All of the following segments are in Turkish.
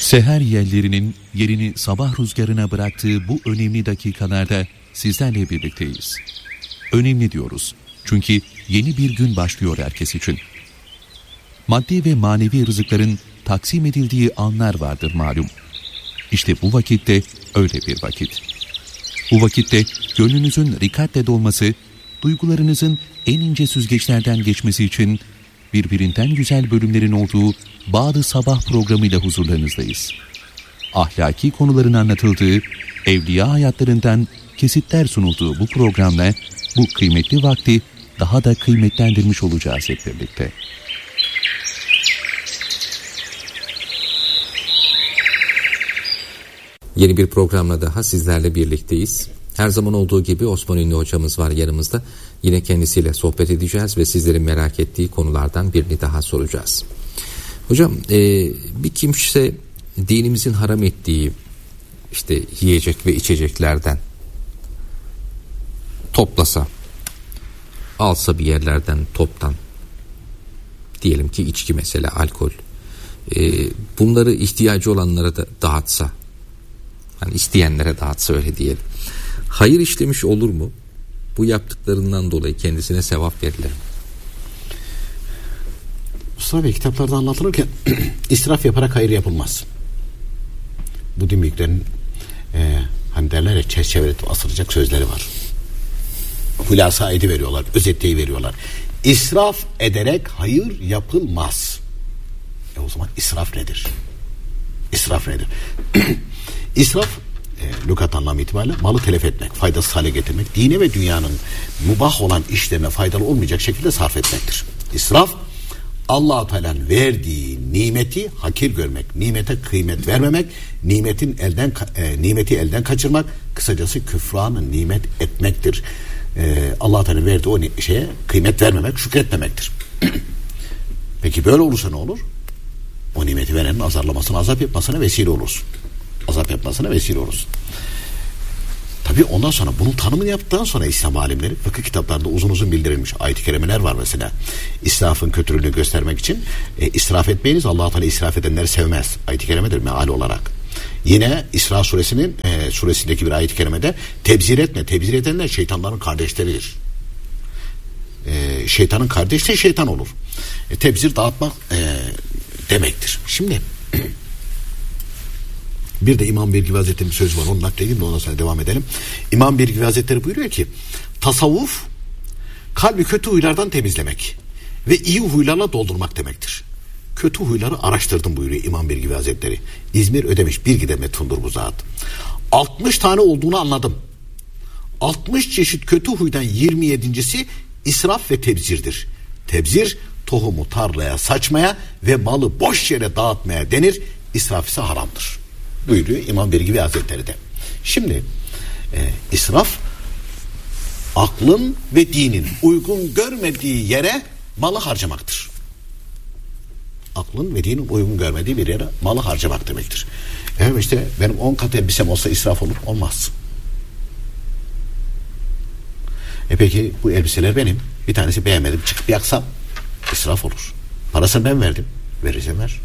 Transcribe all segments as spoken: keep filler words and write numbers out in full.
Seher yellerinin yerini sabah rüzgarına bıraktığı bu önemli dakikalarda sizlerle birlikteyiz. Önemli diyoruz çünkü yeni bir gün başlıyor herkes için. Maddi ve manevi rızıkların taksim edildiği anlar vardır malum. İşte bu vakitte öyle bir vakit. Bu vakitte gönlünüzün rikatle dolması, duygularınızın en ince süzgeçlerden geçmesi için birbirinden güzel bölümlerin olduğu Bağ-ı Sabah programıyla huzurlarınızdayız. Ahlaki konuların anlatıldığı, evliya hayatlarından kesitler sunulduğu bu programla bu kıymetli vakti daha da kıymetlendirmiş olacağız hep birlikte. Yeni bir programla daha sizlerle birlikteyiz. Her zaman olduğu gibi Osman Ünlü hocamız var yanımızda. Yine kendisiyle sohbet edeceğiz ve sizlerin merak ettiği konulardan birini daha soracağız. Hocam e, bir kimse dinimizin haram ettiği işte yiyecek ve içeceklerden toplasa, alsa bir yerlerden toptan, diyelim ki içki mesela, alkol, e, bunları ihtiyacı olanlara da dağıtsa, hani isteyenlere dağıtsa öyle diyelim, hayır işlemiş olur mu? Bu yaptıklarından dolayı kendisine sevap verilir mi? Mustafa Bey, kitaplarda anlatılırken israf yaparak hayır yapılmaz. Bu din büyüklerin e, hani derler ya, çerçeveletip asılacak sözleri var. Hulasa edi veriyorlar, özetleyi veriyorlar. İsraf ederek hayır yapılmaz. E o zaman israf nedir? İsraf nedir? İsraf e, lügat anlamı itibariyle malı telef etmek, faydasız hale getirmek, dine ve dünyanın mubah olan işlerine faydalı olmayacak şekilde sarf etmektir. İsraf, Allah-u Teala'nın verdiği nimeti hakir görmek, nimete kıymet vermemek, nimetin elden e, nimeti elden kaçırmak, kısacası küfranı nimet etmektir. E, Allah-u Teala'nın verdiği o şeye kıymet vermemek, şükretmemektir. Peki böyle olursa ne olur? O nimeti verenin azarlamasına, azap yapmasına vesile olursun. Azap yapmasına vesile olursun. Tabii ondan sonra bunun tanımını yaptıktan sonra İslam alimleri fıkıh kitaplarında uzun uzun bildirilmiş ayet-i kerimeler var mesela. İsrafın kötülüğünü göstermek için e, israf etmeyiniz, Allah-u Teala israf edenleri sevmez. Ayet-i kerimedir meali olarak. Yine İsra suresinin e, suresindeki bir ayet-i kerimede tebzir etme. Tebzir edenler şeytanların kardeşleridir. E, şeytanın kardeşi şeytan olur. E, tebzir dağıtmak e, demektir. Şimdi bir de İmam Birgivi Hazretleri'nin bir sözü var. Onu nakledeyim de ondan sonra devam edelim. İmam Birgivi Hazretleri buyuruyor ki, tasavvuf kalbi kötü huylardan temizlemek ve iyi huylarla doldurmak demektir. Kötü huyları araştırdım buyuruyor İmam Birgivi Hazretleri. İzmir Ödemiş Birgi'de metfundur bu zat. altmış tane olduğunu anladım. altmış çeşit kötü huydan yirmi yedincisi israf ve tebzirdir. Tebzir, tohumu tarlaya saçmaya ve malı boş yere dağıtmaya denir. İsraf ise haramdır buyuruyor İmam Birgivi Hazretleri de. Şimdi e, israf, aklın ve dinin uygun görmediği yere malı harcamaktır. Aklın ve dinin uygun görmediği bir yere malı harcamak demektir. Evet, işte benim on kat elbisem olsa israf olur, olmaz. E peki bu elbiseler benim, bir tanesi beğenmedim, çıkıp yaksam israf olur. Parasını ben verdim, vereceğim ver.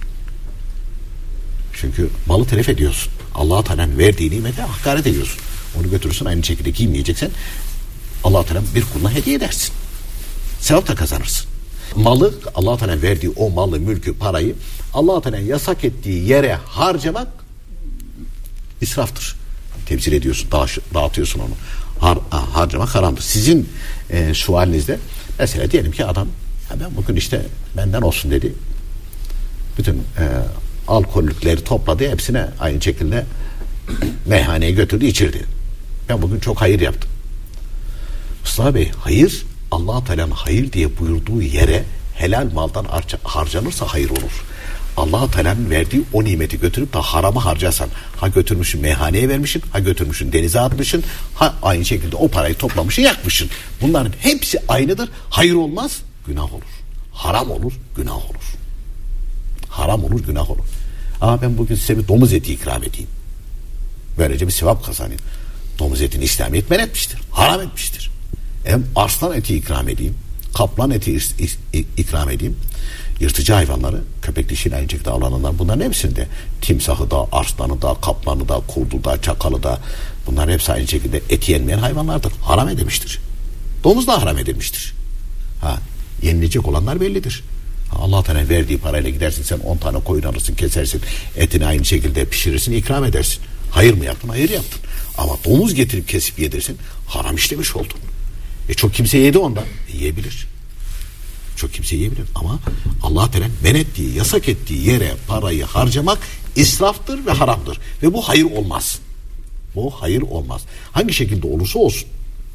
Çünkü malı telef ediyorsun. Allah-u Teala'nın verdiği nimete hakaret ediyorsun. Onu götürürsün, aynı şekilde giymeyeceksen Allah-u Teala bir kuluna hediye edersin. Sevap da kazanırsın. Malı, Allah-u Teala'nın verdiği o malı, mülkü, parayı Allah-u Teala'nın yasak ettiği yere harcamak israftır. Temsil ediyorsun, dağıtıyorsun onu. Har, harcamak haramdır. Sizin e, sualinizde mesela diyelim ki adam, ya ben bugün işte benden olsun dedi. Bütün e, alkollükleri topladı, hepsine aynı şekilde meyhaneye götürdü, içirdi. Ben bugün çok hayır yaptım. Mustafa Bey, hayır, Allah-u Teala'nın hayır diye buyurduğu yere helal maldan harca, harcanırsa hayır olur. Allah-u Teala'nın verdiği o nimeti götürüp de harama harcarsan, ha götürmüşsün meyhaneye vermişsin, ha götürmüşsün denize atmışsın, ha aynı şekilde o parayı toplamışsın, yakmışsın. Bunların hepsi aynıdır. Hayır olmaz, günah olur. Haram olur, günah olur. Haram olur, günah olur. Ama ben bugün size bir domuz eti ikram edeyim, böylece bir sevap kazanayım. Domuz etini İslamiyet men etmiştir, haram etmiştir. Hem arslan eti ikram edeyim, kaplan eti ikram edeyim, Yırtıcı hayvanları, köpek dişiyle aynı şekilde avlananlar, bunların hepsinde timsahı da, arslanı da, kaplanı da, kurdu da, çakalı da, bunların hepsi aynı şekilde eti yenmeyen hayvanlardır. Haram edilmiştir. Domuz da haram edilmiştir. Ha, yenilecek olanlar bellidir. Allah Teala verdiği parayla gidersin, sen on tane koyun alırsın, kesersin, etini aynı şekilde pişirirsin, ikram edersin. Hayır mı yaptın? Hayır yaptın. Ama domuz getirip kesip yedirsin, haram işlemiş oldun. E çok kimse yedi ondan. E, yiyebilir. Çok kimse yiyebilir ama Allah Teala men ettiği, yasak ettiği yere parayı harcamak israftır ve haramdır. Ve bu hayır olmaz. Bu hayır olmaz. Hangi şekilde olursa olsun.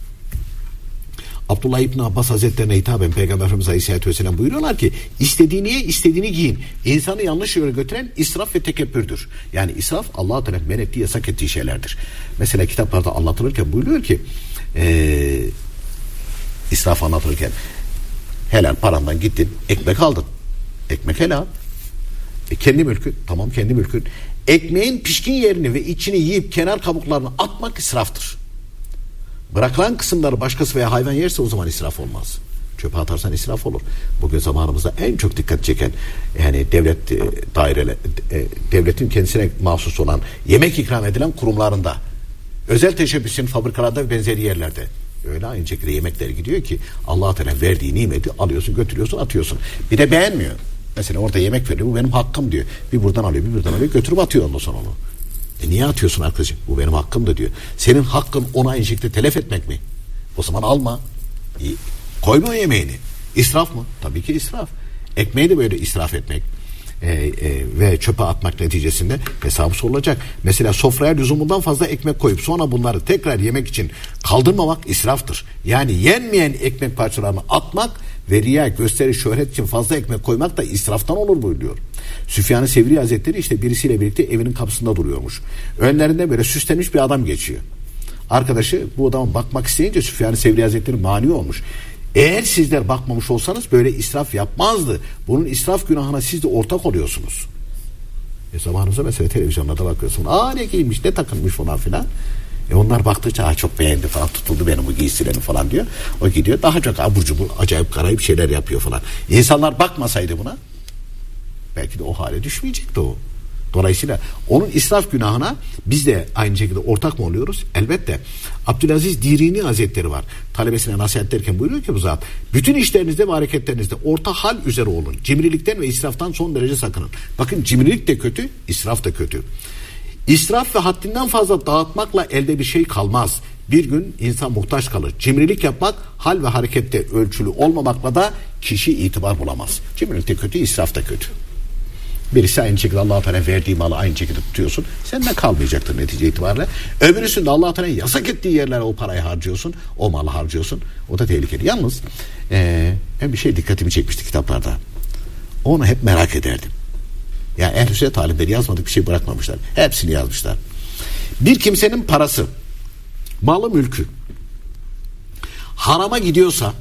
Abdullah İbni Abbas Hazretlerine hitaben Peygamber Efendimiz Aleyhisselatü Vesselam buyuruyorlar ki istediğini ye, istediğini giyin. İnsanı yanlış yöne götüren israf ve tekebbürdür. Yani israf Allah-u Teala men ettiği, yasak ettiği şeylerdir. Mesela kitaplarda anlatılırken buyuruyor ki ee, israf anlatılırken helal parandan gittin, ekmek aldın. Ekmek helal. E kendi mülkün. Tamam, kendi mülkün. Ekmeğin pişkin yerini ve içini yiyip kenar kabuklarını atmak israftır. Bırakılan kısımları başkası veya hayvan yerse o zaman israf olmaz. Çöpe atarsan israf olur. Bugün zamanımızda en çok dikkat çeken, yani devlet e, daireleri, e, devletin kendisine mahsus olan yemek ikram edilen kurumlarında, özel teşebbüsün fabrikalarda ve benzeri yerlerde öyle aynı şekilde yemekler gidiyor ki Allah Teala verdiği nimeti alıyorsun, götürüyorsun, atıyorsun. Bir de beğenmiyor. Mesela orada yemek veriyor, bu benim hakkım diyor. Bir buradan alıyor, bir buradan alıyor, götürüp atıyor ondan sonra onu. E niye atıyorsun arkadaşım? Bu benim hakkım da diyor. Senin hakkın ona aynı şekilde telef etmek mi? O zaman alma. E, koyma yemeğini. İsraf mı? Tabii ki israf. Ekmeği de böyle israf etmek e, e, ve çöpe atmak neticesinde hesabı sorulacak. Mesela sofraya lüzumundan fazla ekmek koyup sonra bunları tekrar yemek için kaldırmamak israftır. Yani yenmeyen ekmek parçalarını atmak ve riya, gösteri, şöhret için fazla ekmek koymak da israftan olur buyuruyor. Süfyan-ı Sevri Hazretleri işte birisiyle birlikte evinin kapısında duruyormuş. Önlerinde böyle süslenmiş bir adam geçiyor. Arkadaşı bu adama bakmak isteyince Süfyan-ı Sevri Hazretleri mani olmuş. Eğer sizler bakmamış olsanız böyle israf yapmazdı. Bunun israf günahına siz de ortak oluyorsunuz. E zamanımızda mesela televizyonlarda bakıyorsun. Aa ne giymiş, ne takılmış falan filan. E onlar baktıkça Aa, çok beğendi falan, tutuldu benim bu giysilerim falan diyor. O gidiyor daha çok abur cubur acayip garayip şeyler yapıyor falan. İnsanlar bakmasaydı buna belki de o hale düşmeyecekti o. Dolayısıyla onun israf günahına biz de aynı şekilde ortak mı oluyoruz? Elbette. Abdülaziz Dirini Hazretleri var. Talebesine nasihat ederken buyuruyor ki bu zat, bütün işlerinizde ve hareketlerinizde orta hal üzere olun. Cimrilikten ve israftan son derece sakının. Bakın cimrilik de kötü, israf da kötü. İsraf ve haddinden fazla dağıtmakla elde bir şey kalmaz. Bir gün insan muhtaç kalır. Cimrilik yapmak hal ve harekette ölçülü olmamakla da kişi itibar bulamaz. Cimrilik de kötü, israf da kötü. Birisi aynı şekilde Allah-u Teala verdiği malı aynı şekilde tutuyorsun. Senden kalmayacaktır netice itibariyle. Öbürüsünde Allah-u Teala yasak ettiği yerlere o parayı harcıyorsun. O malı harcıyorsun. O da tehlikeli. Yalnız ee, bir şey dikkatimi çekmişti kitaplarda. Onu hep merak ederdim. Yani Ehl-i Sünnet alimleri yazmadık bir şey bırakmamışlar. Hepsini yazmışlar. Bir kimsenin parası, malı, mülkü harama gidiyorsa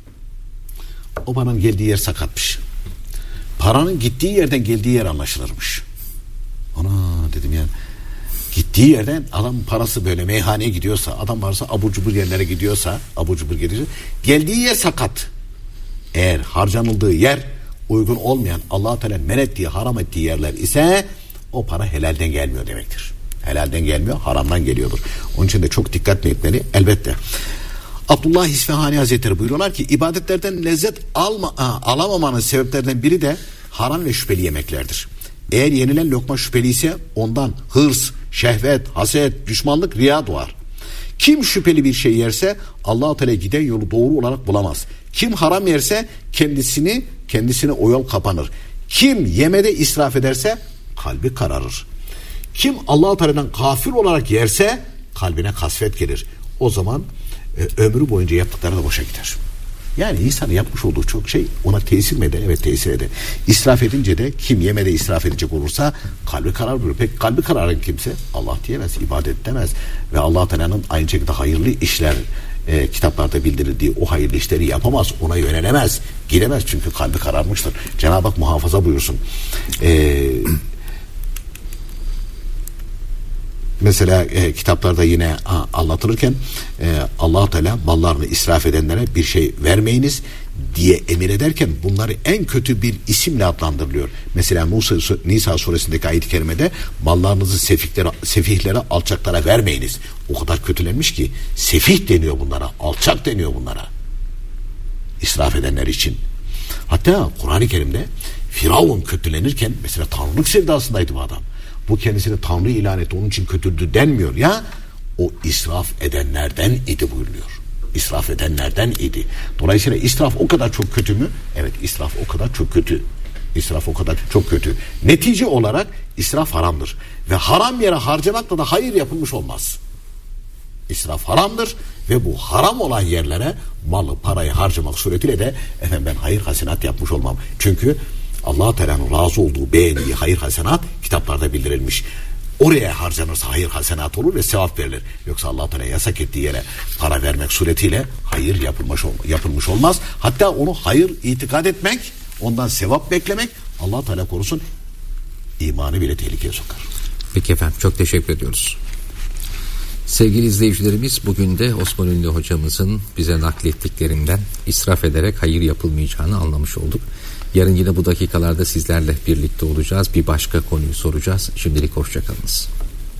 o paranın geldiği yer sakatmış. Paranın gittiği yerden geldiği yer anlaşılırmış. Ana dedim yani. Gittiği yerden adam parası böyle meyhaneye gidiyorsa, adam varsa abur cubur yerlere gidiyorsa, abur cubur gidiyorsa, geldiği yer sakat. Eğer harcanıldığı yer uygun olmayan, Allah-u Teala men ettiği, haram ettiği yerler ise o para helalden gelmiyor demektir. Helalden gelmiyor, haramdan geliyordur. Onun için de çok dikkatli etmeli elbette. Abdullah İsfahani Hazretleri buyuruyorlar ki ibadetlerden lezzet alma, ha, alamamanın sebeplerinden biri de haram ve şüpheli yemeklerdir. Eğer yenilen lokma şüpheli ise ondan hırs, şehvet, haset, düşmanlık, riya doğar. Kim şüpheli bir şey yerse Allah-u Teala giden yolu doğru olarak bulamaz. Kim haram yerse kendisini kendisine o yol kapanır. Kim yemede israf ederse kalbi kararır. Kim Allah-u Teala'dan gafil olarak yerse kalbine kasvet gelir. O zaman e, ömrü boyunca yaptıkları da boşa gider. Yani insanın yapmış olduğu çok şey ona tesir mi eder? Evet, tesir eder. İsraf edince de kim yemede israf edecek olursa kalbi karar bulur. Peki kalbi kararan kimse Allah diyemez, ibadet demez. Ve Allah Teala'nın aynı şekilde hayırlı işler e, kitaplarda bildirildiği o hayırlı işleri yapamaz. Ona yönelemez. Giremez çünkü kalbi kararmıştır. Cenab-ı Hak muhafaza buyursun. Eee Mesela e, kitaplarda yine a, anlatılırken e, Allah-u Teala mallarını israf edenlere bir şey vermeyiniz. diye emir ederken bunları en kötü bir isimle adlandırılıyor. Mesela Musa, Nisa suresindeki ayet-i kerimede mallarınızı sefihlere, sefihlere, alçaklara vermeyiniz. O kadar kötülenmiş ki sefih deniyor bunlara, alçak deniyor bunlara. İsraf edenler için. Hatta Kur'an-ı Kerim'de Firavun kötülenirken mesela tanrılık sevdasındaydı bu adam. Bu kendisini tanrı ilan etti, onun için kötüldü denmiyor ya. O israf edenlerden idi buyuruyor. İsraf edenlerden idi. Dolayısıyla israf o kadar çok kötü mü? Evet, israf o kadar çok kötü. İsraf o kadar çok kötü. Netice olarak israf haramdır. Ve haram yere harcamakla da hayır yapılmış olmaz. İsraf haramdır ve bu haram olan yerlere malı, parayı harcamak suretiyle de efendim ben hayır hasenat yapmış olmam. Çünkü Allah Teala'nın razı olduğu, beğendiği hayır hasenat kitaplarda bildirilmiş. Oraya harcanırsa hayır hasenat olur ve sevap verilir. Yoksa Allah Teala yasak ettiği yere para vermek suretiyle hayır yapılmış, yapılmış olmaz. Hatta onu hayır itikad etmek, ondan sevap beklemek Allah Teala korusun imanı bile tehlikeye sokar. Peki efendim, çok teşekkür ediyoruz. Sevgili izleyicilerimiz, bugün de Osman Ünlü hocamızın bize naklettiklerinden israf ederek hayır yapılmayacağını anlamış olduk. Yarın yine bu dakikalarda sizlerle birlikte olacağız. Bir başka konuyu soracağız. Şimdilik hoşçakalınız.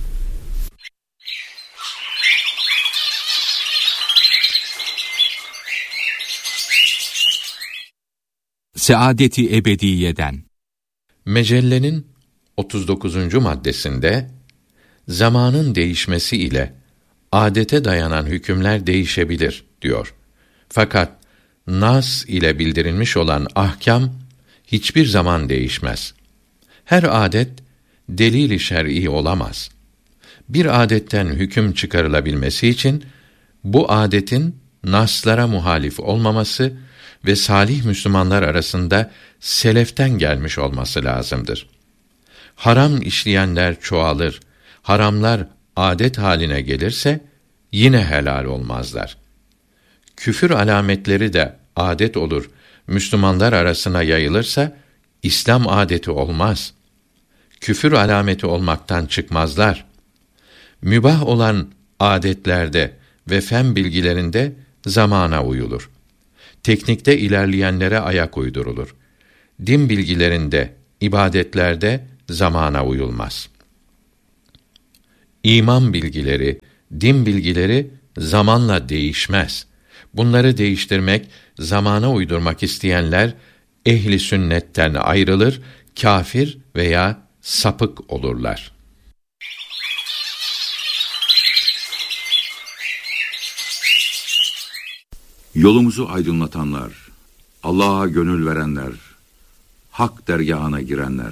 Saadeti Ebediye'den. Mecellenin otuz dokuzuncu maddesinde zamanın değişmesi ile adete dayanan hükümler değişebilir diyor. Fakat nas ile bildirilmiş olan ahkam hiçbir zaman değişmez. Her adet delil-i şer'i olamaz. Bir adetten hüküm çıkarılabilmesi için bu adetin naslara muhalif olmaması ve salih Müslümanlar arasında seleften gelmiş olması lazımdır. Haram işleyenler çoğalır, haramlar adet haline gelirse yine helal olmazlar. Küfür alametleri de adet olur, Müslümanlar arasına yayılırsa İslam adeti olmaz. Küfür alameti olmaktan çıkmazlar. Mübah olan adetlerde ve fen bilgilerinde zamana uyulur. Teknikte ilerleyenlere ayak uydurulur. Din bilgilerinde, ibadetlerde zamana uyulmaz. İman bilgileri, din bilgileri zamanla değişmez. Bunları değiştirmek, zamana uydurmak isteyenler ehli sünnetten ayrılır, kâfir veya sapık olurlar. Yolumuzu aydınlatanlar, Allah'a gönül verenler, hak dergâhına girenler.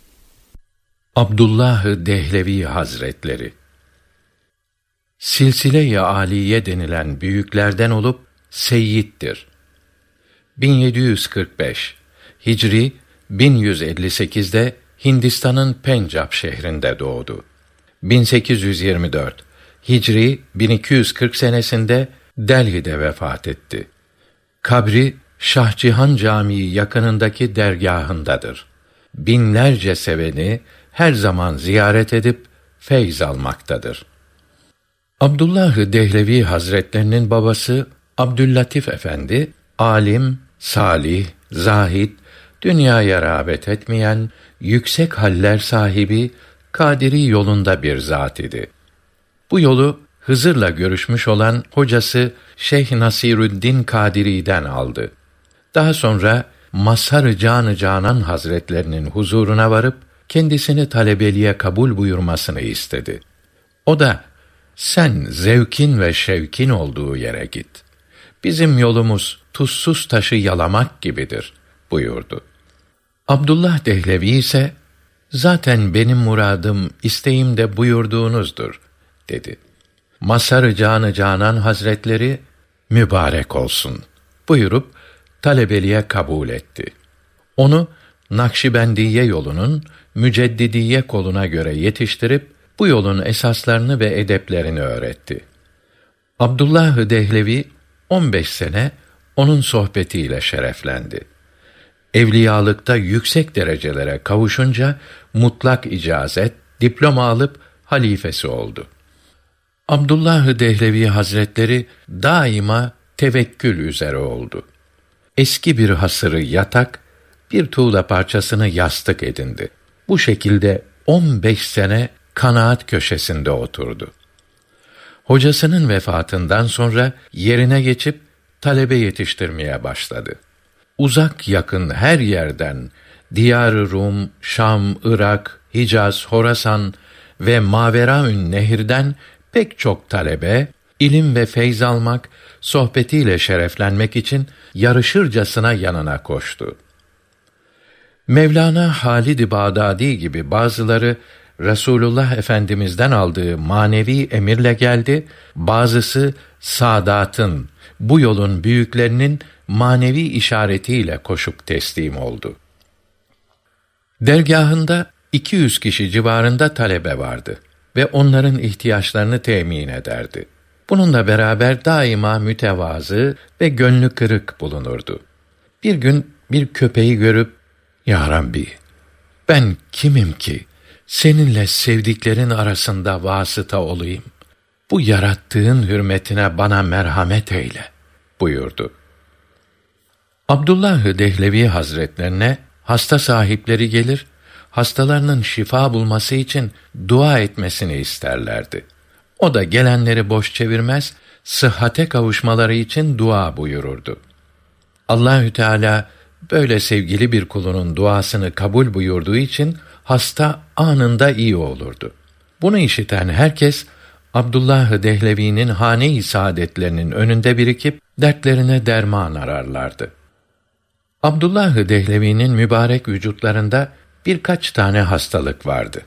Abdullah Dehlevi Hazretleri Silsile-i âliye denilen büyüklerden olup seyyiddir. bin yedi yüz kırk beş Hicri bin yüz elli sekizde Hindistan'ın Pencap şehrinde doğdu. bin sekiz yüz yirmi dört Hicri bin iki yüz kırk senesinde Delhi'de vefat etti. Kabri Şahcihan Camii yakınındaki dergâhındadır. Binlerce seveni her zaman ziyaret edip feyz almaktadır. Abdullah Dehlevi Hazretlerinin babası Abdüllatif Efendi, alim, salih, zahid, dünyaya rağbet etmeyen, yüksek haller sahibi, Kadiri yolunda bir zat idi. Bu yolu Hızır'la görüşmüş olan hocası Şeyh Nasirüddin Kadiri'den aldı. Daha sonra Mazhar-ı Can-ı Canan Hazretlerinin huzuruna varıp kendisini talebeliğe kabul buyurmasını istedi. O da, sen zevkin ve şevkin olduğu yere git. Bizim yolumuz tuzsuz taşı yalamak gibidir buyurdu. Abdullah Dehlevi ise, zaten benim muradım, isteğim de buyurduğunuzdur dedi. Mazhar-ı Can-ı Canan Hazretleri, mübarek olsun buyurup talebeliğe kabul etti. Onu Nakşibendiye yolunun Müceddidiye koluna göre yetiştirip bu yolun esaslarını ve edeplerini öğretti. Abdullah Dehlevi on beş sene onun sohbetiyle şereflendi. Evliyalıkta yüksek derecelere kavuşunca mutlak icazet, diploma alıp halifesi oldu. Abdullah Dehlevi Hazretleri daima tevekkül üzere oldu. eski bir hasırı yatak, bir tuğla parçasını yastık edindi. Bu şekilde on beş sene kanaat köşesinde oturdu. Hocasının vefatından sonra yerine geçip talebe yetiştirmeye başladı. Uzak yakın her yerden, Diyar-ı Rum, Şam, Irak, Hicaz, Horasan ve Maveraün Nehir'den pek çok talebe, ilim ve feyz almak, sohbetiyle şereflenmek için yarışırcasına yanına koştu. Mevlana Halid-i Bağdadi gibi bazıları Resulullah Efendimiz'den aldığı manevi emirle geldi, bazısı Sadat'ın, bu yolun büyüklerinin manevi işaretiyle koşup teslim oldu. Dergâhında iki yüz kişi civarında talebe vardı ve onların ihtiyaçlarını temin ederdi. Bununla beraber daima mütevazı ve gönlü kırık bulunurdu. Bir gün bir köpeği görüp, "Ya Rabbi, ben kimim ki seninle sevdiklerin arasında vasıta olayım? Bu yarattığın hürmetine bana merhamet eyle," buyurdu. Abdullah-ı Dehlevi Hazretlerine hasta sahipleri gelir, hastalarının şifa bulması için dua etmesini isterlerdi. O da gelenleri boş çevirmez, sıhhate kavuşmaları için dua buyururdu. Allahü Teala böyle sevgili bir kulunun duasını kabul buyurduğu için hasta anında iyi olurdu. Bunu işiten herkes Abdullah-ı Dehlevi'nin hane-i saadetlerinin önünde birikip dertlerine derman ararlardı. Abdullah-ı Dehlevi'nin mübarek vücutlarında birkaç tane hastalık vardı.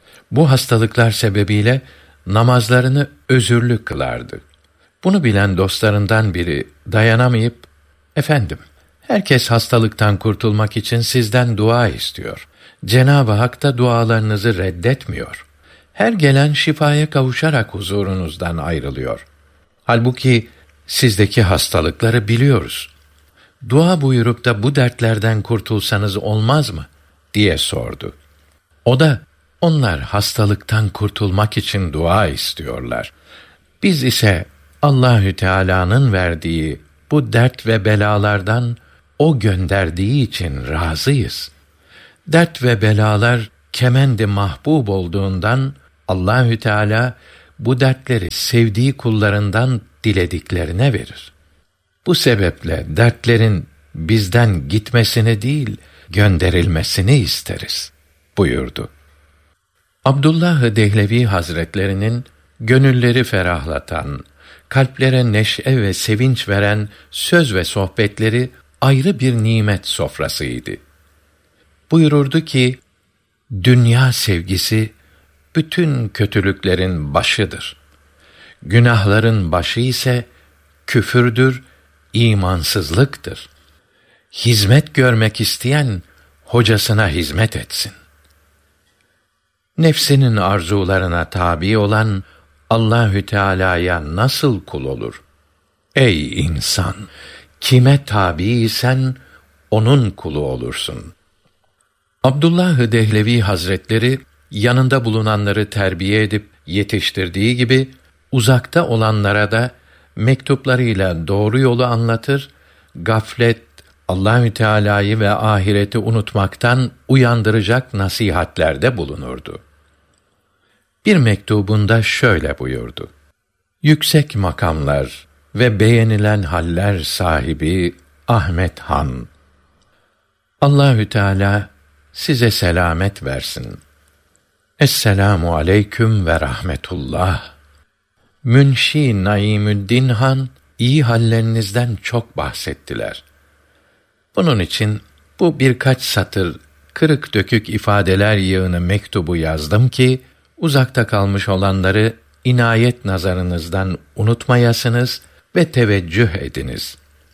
Bu hastalıklar sebebiyle namazlarını özürlü kılardı. Bunu bilen dostlarından biri dayanamayıp, "Efendim, herkes hastalıktan kurtulmak için sizden dua istiyor. Cenab-ı Hak da dualarınızı reddetmiyor. Her gelen şifaya kavuşarak huzurunuzdan ayrılıyor. Halbuki sizdeki hastalıkları biliyoruz. Dua buyurup da bu dertlerden kurtulsanız olmaz mı?" diye sordu. O da, "Onlar hastalıktan kurtulmak için dua istiyorlar. Biz ise Allahü Teala'nın verdiği bu dert ve belalardan o gönderdiği için razıyız. Dert ve belalar kemendi mahbub olduğundan Allahü Teala bu dertleri sevdiği kullarından dilediklerine verir. Bu sebeple dertlerin bizden gitmesini değil, gönderilmesini isteriz," buyurdu. Abdullah-ı Dehlevi Hazretlerinin gönülleri ferahlatan, kalplere neşe ve sevinç veren söz ve sohbetleri ayrı bir nimet sofrasıydı. Buyururdu ki, "Dünya sevgisi bütün kötülüklerin başıdır. Günahların başı ise küfürdür, imansızlıktır. Hizmet görmek isteyen hocasına hizmet etsin. Nefsinin arzularına tabi olan Allahü Teala'ya nasıl kul olur? Ey insan, kime tabiysen onun kulu olursun." Abdullah-ı Dehlevi Hazretleri yanında bulunanları terbiye edip yetiştirdiği gibi uzakta olanlara da mektuplarıyla doğru yolu anlatır, gaflet, Allahü Teala'yı ve ahireti unutmaktan uyandıracak nasihatlerde bulunurdu. Bir mektubunda şöyle buyurdu: "Yüksek makamlar ve beğenilen haller sahibi Ahmet Han, Allahü Teala size selamet versin. Esselamu aleyküm ve rahmetullah. Münşi Naimüddin Han iyi hallerinizden çok bahsettiler. Bunun için bu birkaç satır kırık dökük ifadeler yığını mektubu yazdım ki uzakta kalmış olanları inayet nazarınızdan unutmayasınız ve teveccüh ediniz.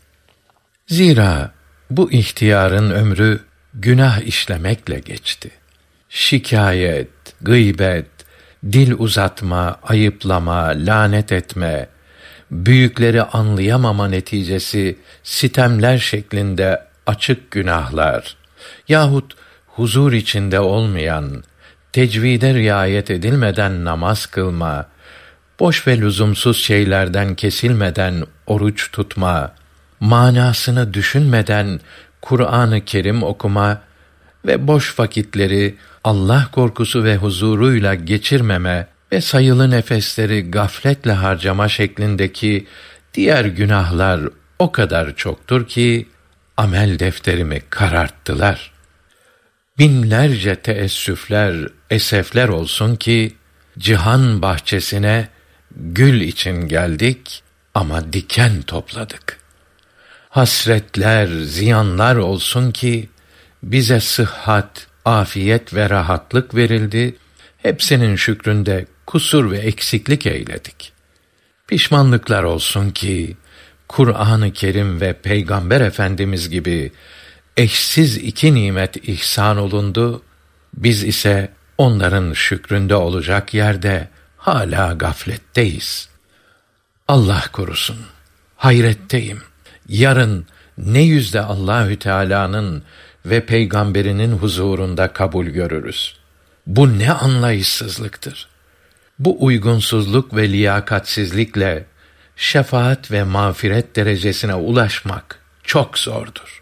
Zira bu ihtiyarın ömrü günah işlemekle geçti. Şikayet, gıybet, dil uzatma, ayıplama, lanet etme, büyükleri anlayamama neticesi sitemler şeklinde açık günahlar yahut huzur içinde olmayan, tecvide riayet edilmeden namaz kılma, boş ve lüzumsuz şeylerden kesilmeden oruç tutma, manasını düşünmeden Kur'an-ı Kerim okuma ve boş vakitleri Allah korkusu ve huzuruyla geçirmeme ve sayılı nefesleri gafletle harcama şeklindeki diğer günahlar o kadar çoktur ki amel defterimi kararttılar. Binlerce teessüfler, esefler olsun ki cihan bahçesine gül için geldik ama diken topladık. Hasretler, ziyanlar olsun ki bize sıhhat, afiyet ve rahatlık verildi. Hepsinin şükründe kusur ve eksiklik eyledik. Pişmanlıklar olsun ki Kur'an-ı Kerim ve Peygamber Efendimiz gibi eşsiz iki nimet ihsan olundu. Biz ise onların şükründe olacak yerde hala gafletteyiz. Allah korusun. Hayretteyim. Yarın ne yüzde Allahü Teala'nın ve peygamberinin huzurunda kabul görürüz. Bu ne anlayışsızlıktır. Bu uygunsuzluk ve liyakatsizlikle şefaat ve mağfiret derecesine ulaşmak çok zordur.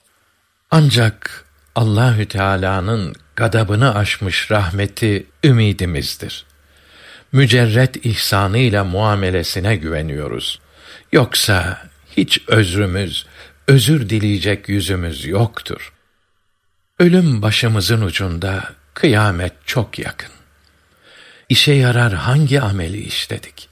Ancak Allahü Teala'nın gadabını aşmış rahmeti ümidimizdir. Mücerret ihsanıyla muamelesine güveniyoruz. Yoksa hiç özrümüz, özür dileyecek yüzümüz yoktur. Ölüm başımızın ucunda, kıyamet çok yakın. İşe yarar hangi ameli işledik?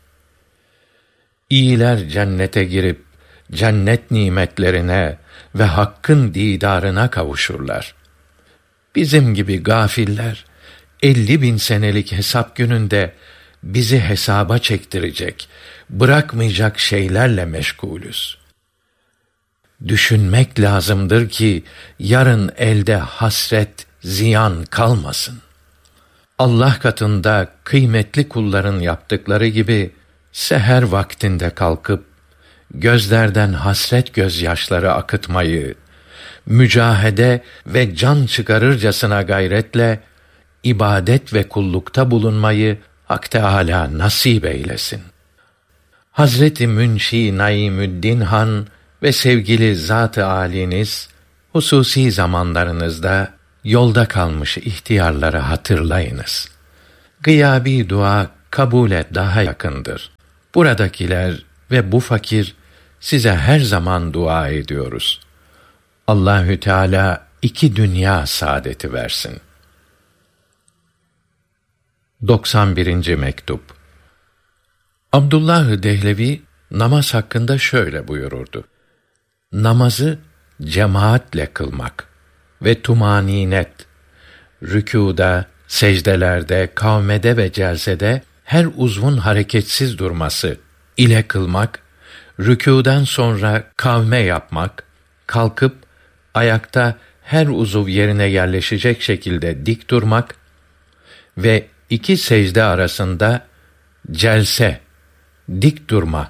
İyiler cennete girip cennet nimetlerine ve hakkın didarına kavuşurlar. Bizim gibi gafiller elli bin senelik hesap gününde bizi hesaba çektirecek, bırakmayacak şeylerle meşgulüz. Düşünmek lazımdır ki yarın elde hasret, ziyan kalmasın. Allah katında kıymetli kulların yaptıkları gibi seher vaktinde kalkıp gözlerden hasret gözyaşları akıtmayı, mücahede ve can çıkarırcasına gayretle ibadet ve kullukta bulunmayı Hak Teâlâ nasip eylesin. Hazreti Münşi Naimüddin Han ve sevgili Zat-ı Âliniz, hususi zamanlarınızda yolda kalmış ihtiyarları hatırlayınız. Gıyabi dua kabule daha yakındır. Buradakiler ve bu fakir size her zaman dua ediyoruz. Allahü Teala iki dünya saadeti versin. doksan birinci mektup. Abdullah Dehlevi namaz hakkında şöyle buyururdu: Namazı cemaatle kılmak ve tumaninet, rükûda, secdelerde, kavmede ve celsede her uzvun hareketsiz durması ile kılmak, rükûdan sonra kavme yapmak, kalkıp ayakta her uzuv yerine yerleşecek şekilde dik durmak ve iki secde arasında celse, dik durma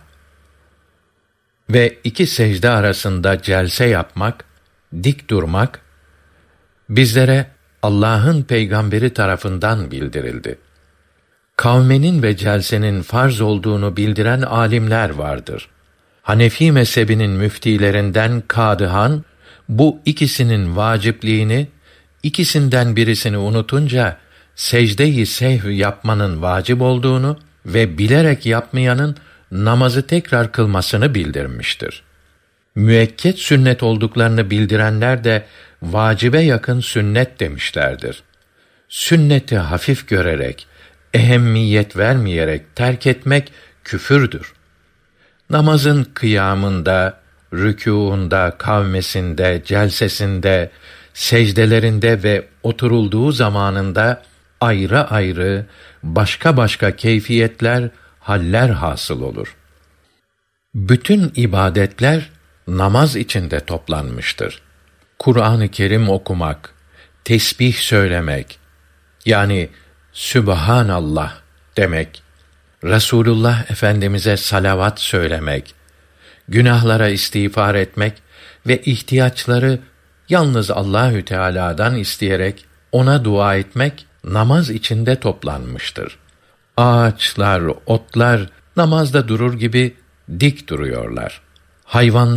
ve iki secde arasında celse yapmak, dik durmak, bizlere Allah'ın peygamberi tarafından bildirildi. Kavmenin ve celsenin farz olduğunu bildiren alimler vardır. Hanefi mezhebinin müftilerinden Kadıhan, bu ikisinin vacipliğini, ikisinden birisini unutunca secde-i sehv yapmanın vacip olduğunu ve bilerek yapmayanın namazı tekrar kılmasını bildirmiştir. Müekket sünnet olduklarını bildirenler de vacibe yakın sünnet demişlerdir. Sünneti hafif görerek, ehemmiyet vermeyerek terk etmek küfürdür. Namazın kıyamında, rükûunda, kavmesinde, celsesinde, secdelerinde ve oturulduğu zamanında ayrı ayrı, başka başka keyfiyetler, haller hasıl olur. Bütün ibadetler namaz içinde toplanmıştır. Kur'an-ı Kerim okumak, tesbih söylemek, yani Sübhanallah demek, Resulullah Efendimiz'e salavat söylemek, günahlara istiğfar etmek ve ihtiyaçları yalnız Allahü Teala'dan isteyerek ona dua etmek namaz içinde toplanmıştır. Ağaçlar, otlar namazda durur gibi dik duruyorlar. Hayvanlar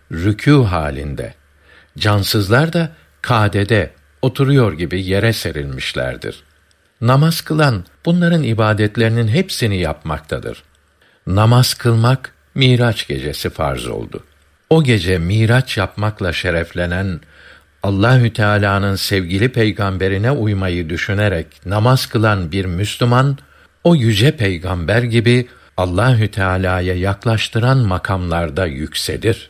rükû halinde. Cansızlar da kâdede oturuyor gibi yere serilmişlerdir. Namaz kılan bunların ibadetlerinin hepsini yapmaktadır. Namaz kılmak Miraç gecesi farz oldu. O gece Miraç yapmakla şereflenen Allahü Teala'nın sevgili peygamberine uymayı düşünerek namaz kılan bir Müslüman, o yüce peygamber gibi Allahü Teala'ya yaklaştıran makamlarda yükselir.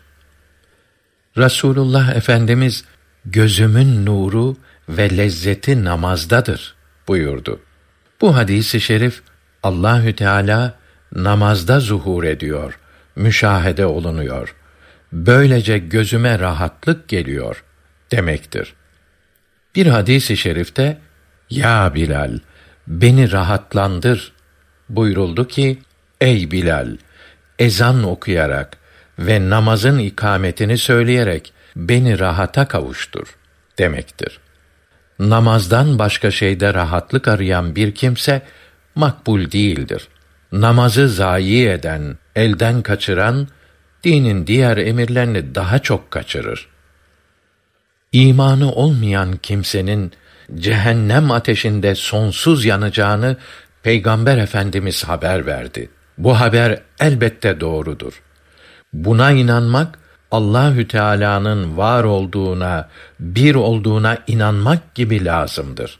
Resulullah Efendimiz, gözümün nuru ve lezzeti namazdadır buyurdu. Bu hadis-i şerif, Allahü Teala namazda zuhur ediyor, müşahede olunuyor. Böylece gözüme rahatlık geliyor demektir. Bir hadis-i şerifte, ya Bilal, beni rahatlandır buyuruldu ki, ey Bilal, ezan okuyarak ve namazın ikametini söyleyerek beni rahata kavuştur demektir. Namazdan başka şeyde rahatlık arayan bir kimse makbul değildir. Namazı zayi eden, elden kaçıran, dinin diğer emirlerini daha çok kaçırır. İmanı olmayan kimsenin cehennem ateşinde sonsuz yanacağını Peygamber Efendimiz haber verdi. Bu haber elbette doğrudur. Buna inanmak, Allahü Teala'nın var olduğuna, bir olduğuna inanmak gibi lazımdır.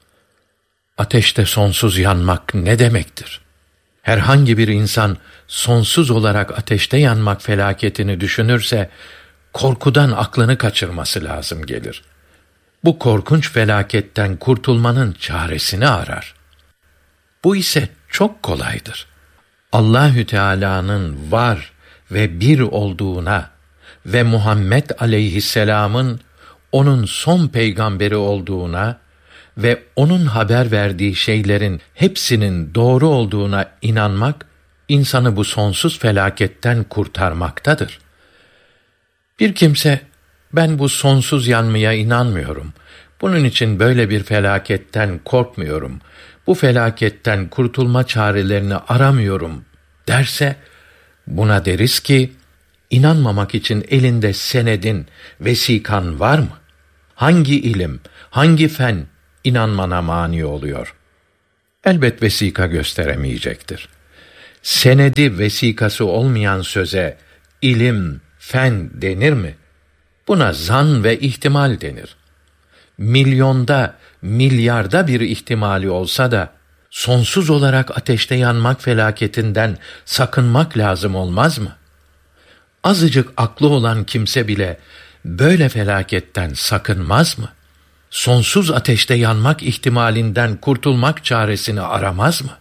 Ateşte sonsuz yanmak ne demektir? Herhangi bir insan sonsuz olarak ateşte yanmak felaketini düşünürse, korkudan aklını kaçırması lazım gelir. Bu korkunç felaketten kurtulmanın çaresini arar. Bu ise çok kolaydır. Allahü Teala'nın var ve bir olduğuna ve Muhammed aleyhisselam'ın onun son peygamberi olduğuna ve onun haber verdiği şeylerin hepsinin doğru olduğuna inanmak, insanı bu sonsuz felaketten kurtarmaktadır. Bir kimse, ben bu sonsuz yanmaya inanmıyorum, bunun için böyle bir felaketten korkmuyorum, bu felaketten kurtulma çarelerini aramıyorum derse, buna deriz ki, inanmamak için elinde senedin, vesikan var mı? Hangi ilim, hangi fen inanmana mani oluyor? Elbet vesika gösteremeyecektir. Senedi, vesikası olmayan söze ilim, fen denir mi? Buna zan ve ihtimal denir. Milyonda, milyarda bir ihtimali olsa da, sonsuz olarak ateşte yanmak felaketinden sakınmak lazım olmaz mı? Azıcık aklı olan kimse bile böyle felaketten sakınmaz mı? Sonsuz ateşte yanmak ihtimalinden kurtulmak çaresini aramaz mı?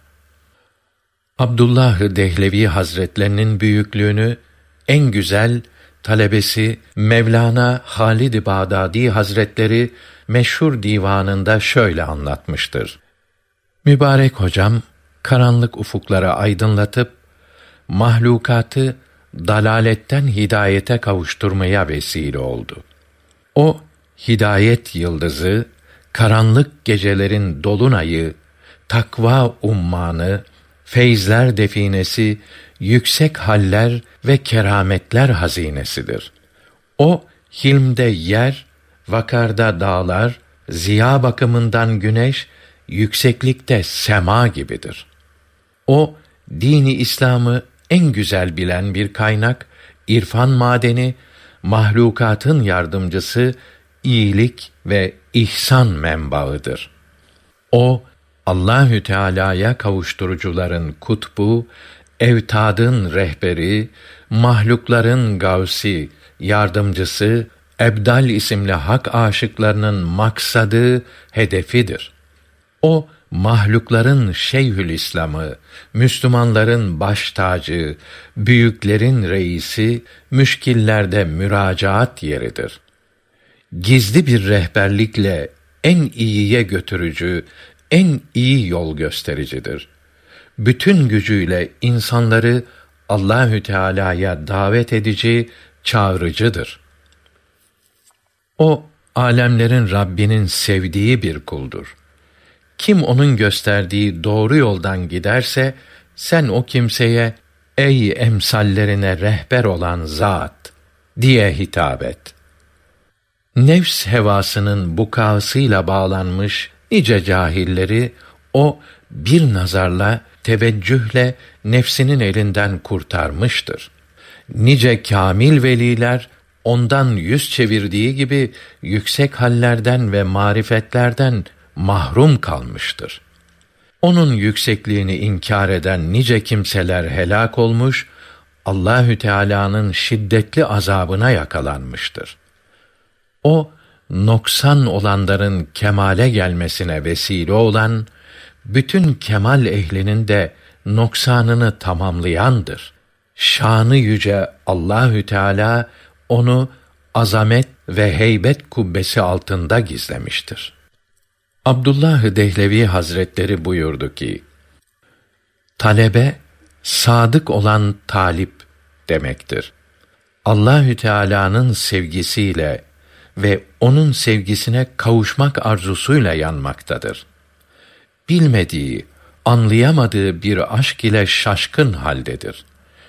Abdullah-ı Dehlevi Hazretlerinin büyüklüğünü en güzel talebesi Mevlana Halid-i Bağdadi Hazretleri meşhur divanında şöyle anlatmıştır. Mübarek hocam karanlık ufukları aydınlatıp mahlukatı dalaletten hidayete kavuşturmaya vesile oldu. O hidayet yıldızı, karanlık gecelerin dolunayı, takva ummanı, feyzler definesi, yüksek haller ve kerametler hazinesidir. O hilmde yer, vakarda dağlar, ziya bakımından güneş, yükseklikte sema gibidir. O dini İslam'ı en güzel bilen bir kaynak, irfan madeni, mahlukatın yardımcısı, iyilik ve ihsan menbaıdır. O Allahü Teala'ya kavuşturucuların kutbu, evtadın rehberi, mahlukların gavsi, yardımcısı, Ebdal isimli hak aşıklarının maksadı, hedefidir. O mahlukların Şeyhülislam'ı, Müslümanların baş tacı, büyüklerin reisi, müşkillerde müracaat yeridir. Gizli bir rehberlikle en iyiye götürücü, en iyi yol göstericidir. Bütün gücüyle insanları Allahü Teala'ya davet edici, çağırıcıdır. O alemlerin Rabbinin sevdiği bir kuldur. Kim onun gösterdiği doğru yoldan giderse, sen o kimseye, ey emsallerine rehber olan zat diye hitap et. Nefs hevasının bukasıyla bağlanmış nice cahilleri o bir nazarla, teveccühle nefsinin elinden kurtarmıştır. Nice kâmil veliler ondan yüz çevirdiği gibi yüksek hallerden ve marifetlerden mahrum kalmıştır. Onun yüksekliğini inkar eden nice kimseler helak olmuş, Allahü Teala'nın şiddetli azabına yakalanmıştır. O, noksan olanların kemale gelmesine vesile olan, bütün kemal ehlinin de noksanını tamamlayandır. Şanı yüce Allahü Teala onu azamet ve heybet kubbesi altında gizlemiştir. Abdullah Dehlevi Hazretleri buyurdu ki, talebe sadık olan talip demektir. Allahü Teala'nın sevgisiyle ve onun sevgisine kavuşmak arzusuyla yanmaktadır. Bilmediği, anlayamadığı bir aşk ile şaşkın haldedir.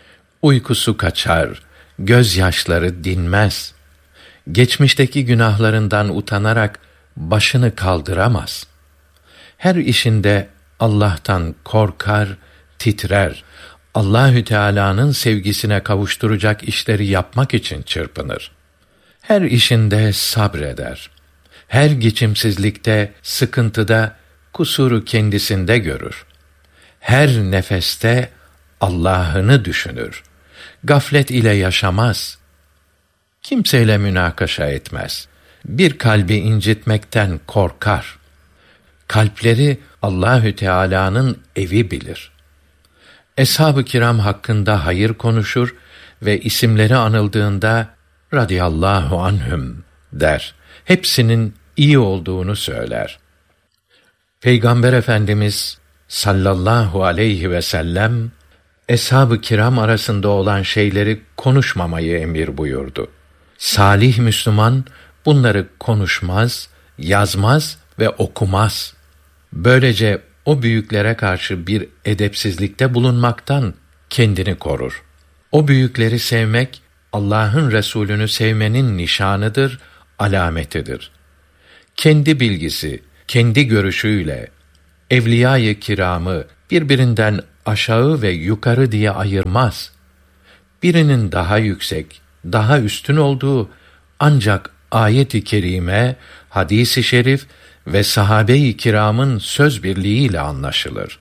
Uykusu kaçar, gözyaşları dinmez. Geçmişteki günahlarından utanarak başını kaldıramaz. Her işinde Allah'tan korkar, titrer. Allahü Teala'nın sevgisine kavuşturacak işleri yapmak için çırpınır. Her işinde sabreder. Her geçimsizlikte, sıkıntıda kusuru kendisinde görür. Her nefeste Allah'ını düşünür. Gaflet ile yaşamaz. Kimseyle münakaşa etmez. Bir kalbi incitmekten korkar. Kalpleri Allahü Teala'nın evi bilir. Eshab-ı kiram hakkında hayır konuşur ve isimleri anıldığında radıyallahu anhum der. Hepsinin iyi olduğunu söyler. Peygamber Efendimiz sallallahu aleyhi ve sellem eshab-ı kiram arasında olan şeyleri konuşmamayı emir buyurdu. Salih Müslüman bunları konuşmaz, yazmaz ve okumaz. Böylece o büyüklere karşı bir edepsizlikte bulunmaktan kendini korur. O büyükleri sevmek, Allah'ın Resulünü sevmenin nişanıdır, alametidir. Kendi bilgisi, kendi görüşüyle evliya-i kiramı birbirinden aşağı ve yukarı diye ayırmaz. Birinin daha yüksek, daha üstün olduğu ancak ayet-i kerime, hadis-i şerif ve sahabe-i kiramın söz birliğiyle anlaşılır.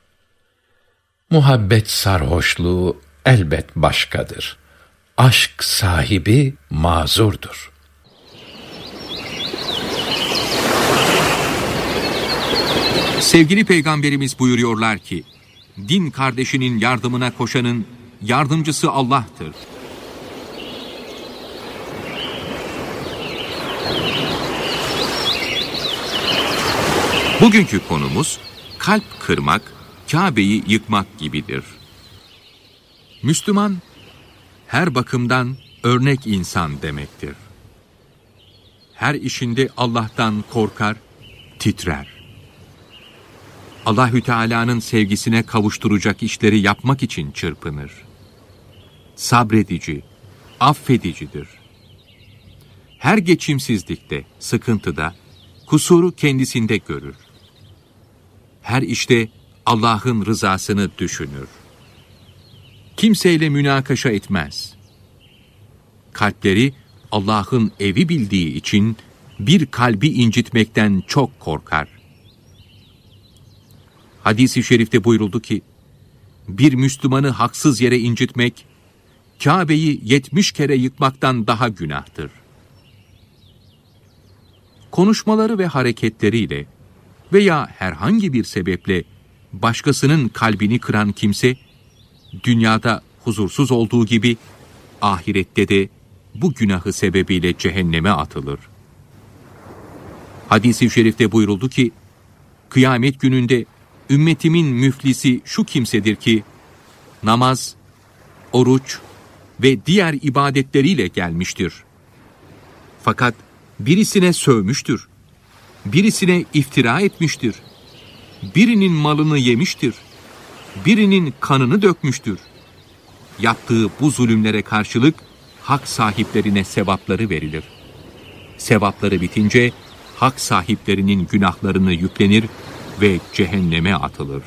Muhabbet sarhoşluğu elbet başkadır. Aşk sahibi mazurdur. Sevgili Peygamberimiz buyuruyorlar ki, din kardeşinin yardımına koşanın yardımcısı Allah'tır. Bugünkü konumuz, kalp kırmak, Kâbe'yi yıkmak gibidir. Müslüman, her bakımdan örnek insan demektir. Her işinde Allah'tan korkar, titrer. Allahü Teala'nın sevgisine kavuşturacak işleri yapmak için çırpınır. Sabredici, affedicidir. Her geçimsizlikte, sıkıntıda, kusuru kendisinde görür. Her işte Allah'ın rızasını düşünür. Kimseyle münakaşa etmez. Kalpleri Allah'ın evi bildiği için bir kalbi incitmekten çok korkar. Hadis-i şerifte buyuruldu ki, bir Müslümanı haksız yere incitmek, Kâbe'yi yetmiş kere yıkmaktan daha günahtır. Konuşmaları ve hareketleriyle veya herhangi bir sebeple başkasının kalbini kıran kimse, dünyada huzursuz olduğu gibi, ahirette de bu günahı sebebiyle cehenneme atılır. Hadis-i şerifte buyuruldu ki, kıyamet gününde ümmetimin müflisi şu kimsedir ki, namaz, oruç ve diğer ibadetleriyle gelmiştir. Fakat birisine sövmüştür, birisine iftira etmiştir, birinin malını yemiştir, birinin kanını dökmüştür. Yaptığı bu zulümlere karşılık hak sahiplerine sevapları verilir. Sevapları bitince hak sahiplerinin günahlarını yüklenir ve cehenneme atılır.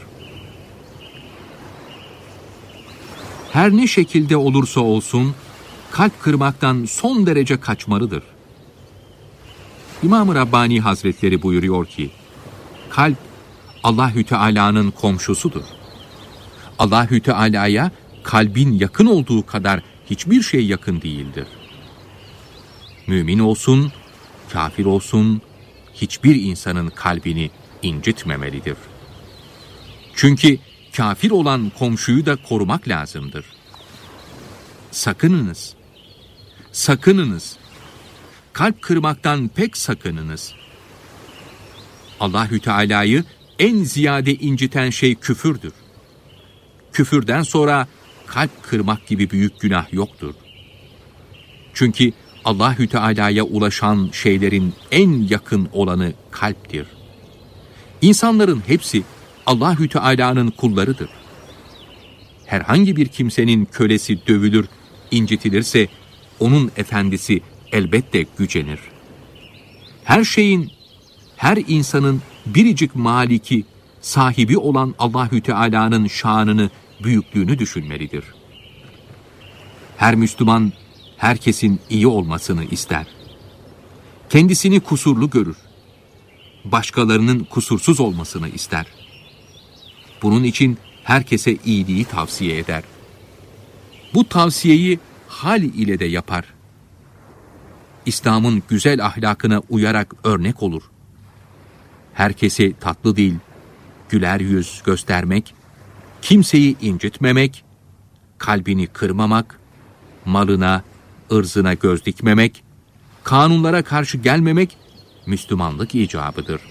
Her ne şekilde olursa olsun kalp kırmaktan son derece kaçmalıdır. İmam-ı Rabbani Hazretleri buyuruyor ki, kalp Allahü Teala'nın komşusudur. Allahü Teala'ya kalbin yakın olduğu kadar hiçbir şey yakın değildir. Mümin olsun, kafir olsun, hiçbir insanın kalbini incitmemelidir. Çünkü kafir olan komşuyu da korumak lazımdır. Sakınınız, sakınınız, kalp kırmaktan pek sakınınız. Allahü Teala'yı en ziyade inciten şey küfürdür. Küfürden sonra kalp kırmak gibi büyük günah yoktur. Çünkü Allahü Teala'ya ulaşan şeylerin en yakın olanı kalptir. İnsanların hepsi Allahü Teala'nın kullarıdır. Herhangi bir kimsenin kölesi dövülür, incitilirse onun efendisi elbette gücenir. Her şeyin, her insanın biricik maliki, sahibi olan Allahü Teala'nın şanını, büyüklüğünü düşünmelidir. Her Müslüman herkesin iyi olmasını ister. Kendisini kusurlu görür. Başkalarının kusursuz olmasını ister. Bunun için herkese iyiliği tavsiye eder. Bu tavsiyeyi hal ile de yapar. İslam'ın güzel ahlakına uyarak örnek olur. Herkese tatlı dil, güler yüz göstermek, kimseyi incitmemek, kalbini kırmamak, malına, ırzına göz dikmemek, kanunlara karşı gelmemek Müslümanlık icabıdır.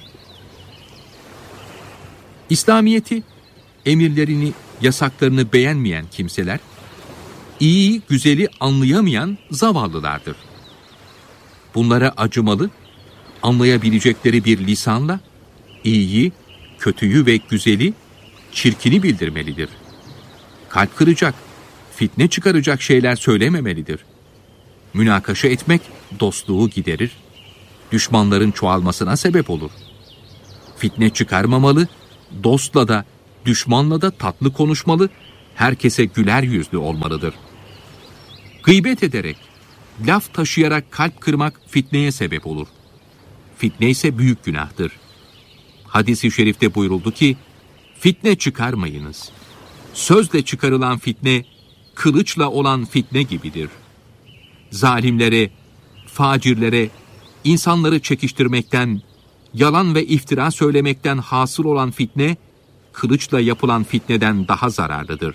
İslamiyeti, emirlerini, yasaklarını beğenmeyen kimseler, iyiyi, güzeli anlayamayan zavallılardır. Bunlara acımalı, anlayabilecekleri bir lisanla, iyiyi, kötüyü ve güzeli, çirkini bildirmelidir. Kalp kıracak, fitne çıkaracak şeyler söylememelidir. Münakaşa etmek dostluğu giderir, düşmanların çoğalmasına sebep olur. Fitne çıkarmamalı, dostla da, düşmanla da tatlı konuşmalı, herkese güler yüzlü olmalıdır. Gıybet ederek, laf taşıyarak kalp kırmak fitneye sebep olur. Fitne ise büyük günahtır. Hadis-i şerifte buyuruldu ki, fitne çıkarmayınız. Sözle çıkarılan fitne, kılıçla olan fitne gibidir. Zalimlere, facirlere, insanları çekiştirmekten, yalan ve iftira söylemekten hasıl olan fitne, kılıçla yapılan fitneden daha zararlıdır.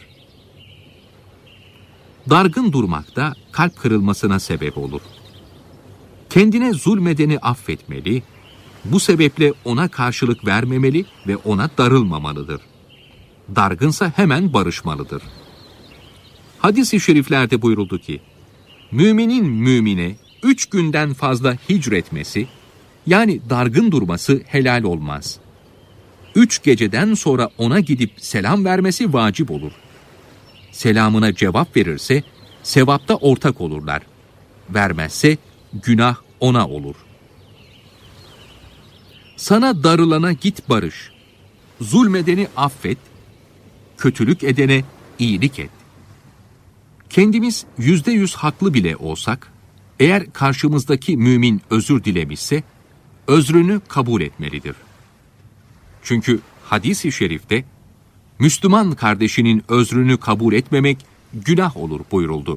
Dargın durmak da kalp kırılmasına sebep olur. Kendine zulmedeni affetmeli, bu sebeple ona karşılık vermemeli ve ona darılmamalıdır. Dargınsa hemen barışmalıdır. Hadis-i şeriflerde buyuruldu ki, müminin mümine üç günden fazla hicretmesi, yani dargın durması helal olmaz. Üç geceden sonra ona gidip selam vermesi vacip olur. Selamına cevap verirse, sevapta ortak olurlar. Vermezse, günah ona olur. Sana darılana git barış. Zulmedeni affet. Kötülük edene iyilik et. Kendimiz yüzde yüz haklı bile olsak, eğer karşımızdaki mümin özür dilemişse, özrünü kabul etmelidir. Çünkü hadis-i şerifte, Müslüman kardeşinin özrünü kabul etmemek günah olur buyuruldu.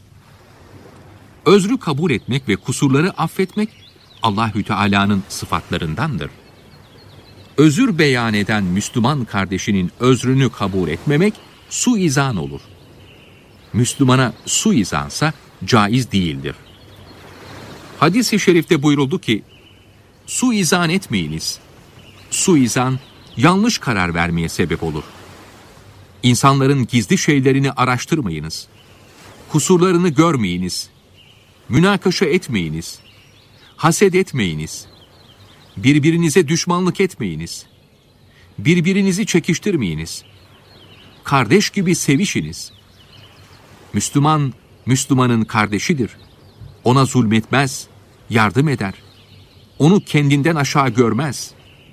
Özrü kabul etmek ve kusurları affetmek Allahü Teala'nın sıfatlarındandır. Özür beyan eden Müslüman kardeşinin özrünü kabul etmemek suizan olur. Müslümana suizansa caiz değildir. Hadis-i şerifte buyuruldu ki, suizan etmeyiniz. Suizan, yanlış karar vermeye sebep olur. İnsanların gizli şeylerini araştırmayınız. Kusurlarını görmeyiniz. Münakaşa etmeyiniz. Haset etmeyiniz. Birbirinize düşmanlık etmeyiniz. Birbirinizi çekiştirmeyiniz. Kardeş gibi sevişiniz. Müslüman Müslümanın kardeşidir. Ona zulmetmez, yardım eder. Onu kendinden aşağı görmez.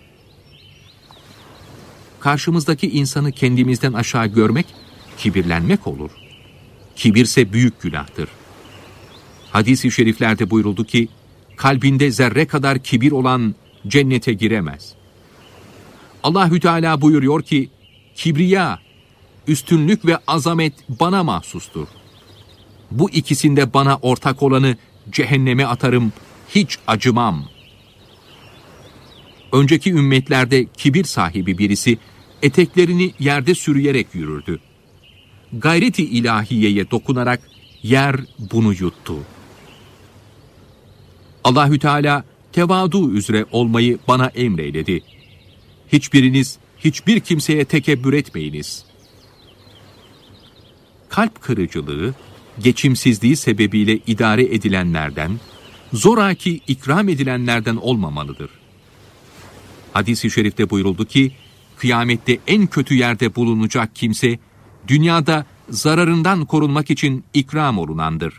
Karşımızdaki insanı kendimizden aşağı görmek, kibirlenmek olur. Kibirse büyük günahtır. Hadis-i şeriflerde buyuruldu ki, kalbinde zerre kadar kibir olan cennete giremez. Allahü Teala buyuruyor ki, kibriya, üstünlük ve azamet bana mahsustur. Bu ikisinde bana ortak olanı cehenneme atarım, hiç acımam. Önceki ümmetlerde kibir sahibi birisi eteklerini yerde sürüyerek yürürdü. Gayreti ilahiyeye dokunarak yer bunu yuttu. Allahü Teala tevadu üzere olmayı bana emreyledi. Hiçbiriniz hiçbir kimseye tekebbür etmeyiniz. Kalp kırıcılığı, geçimsizliği sebebiyle idare edilenlerden, zoraki ikram edilenlerden olmamalıdır. Hadis-i şerifte buyuruldu ki, kıyamette en kötü yerde bulunacak kimse, dünyada zararından korunmak için ikram olunandır.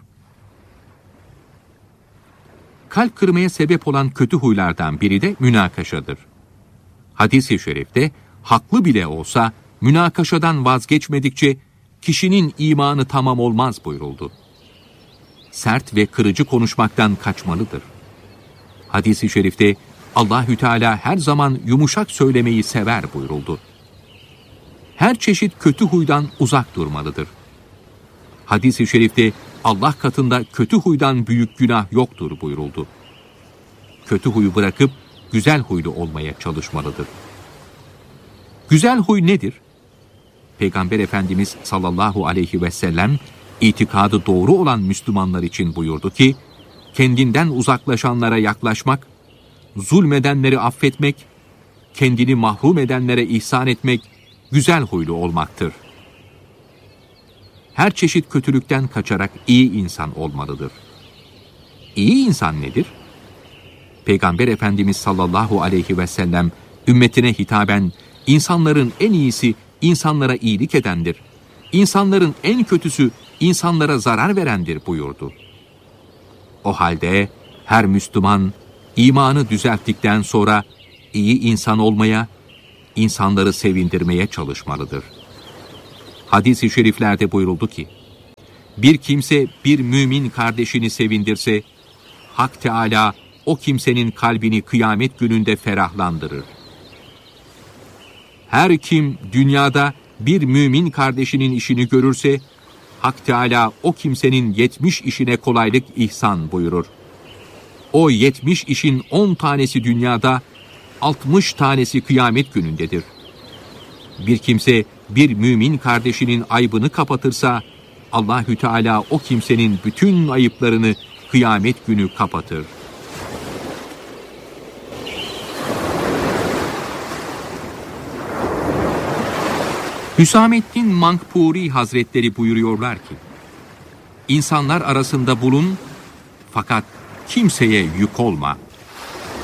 Kalp kırmaya sebep olan kötü huylardan biri de münakaşadır. Hadis-i şerifte, haklı bile olsa münakaşadan vazgeçmedikçe kişinin imanı tamam olmaz buyuruldu. Sert ve kırıcı konuşmaktan kaçmalıdır. Hadis-i şerifte Allahü Teala her zaman yumuşak söylemeyi sever buyuruldu. Her çeşit kötü huydan uzak durmalıdır. Hadis-i şerifte Allah katında kötü huydan büyük günah yoktur buyuruldu. Kötü huyu bırakıp güzel huylu olmaya çalışmalıdır. Güzel huy nedir? Peygamber Efendimiz sallallahu aleyhi ve sellem itikadı doğru olan Müslümanlar için buyurdu ki, kendinden uzaklaşanlara yaklaşmak, zulmedenleri affetmek, kendini mahrum edenlere ihsan etmek, güzel huylu olmaktır. Her çeşit kötülükten kaçarak iyi insan olmalıdır. İyi insan nedir? Peygamber Efendimiz sallallahu aleyhi ve sellem ümmetine hitaben, insanların en iyisi insanlara iyilik edendir. İnsanların en kötüsü insanlara zarar verendir buyurdu. O halde her Müslüman imanı düzelttikten sonra iyi insan olmaya, insanları sevindirmeye çalışmalıdır. Hadis-i şeriflerde buyuruldu ki, bir kimse bir mümin kardeşini sevindirse, Hak Teâlâ o kimsenin kalbini kıyamet gününde ferahlandırır. Her kim dünyada bir mümin kardeşinin işini görürse, Hak Teâlâ o kimsenin yetmiş işine kolaylık ihsan buyurur. O yetmiş işin on tanesi dünyada, altmış tanesi kıyamet günündedir. Bir kimse bir mümin kardeşinin aybını kapatırsa, Allahü Teala o kimsenin bütün ayıplarını kıyamet günü kapatır. Hüsamettin Mankpuri Hazretleri buyuruyorlar ki, İnsanlar arasında bulun, fakat kimseye yük olma.